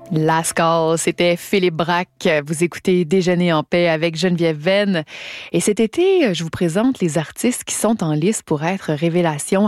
Last Call, c'était Philippe Braque. Vous écoutez Déjeuner en paix avec Geneviève Venn. Et cet été, je vous présente les artistes qui sont en lice pour être révélation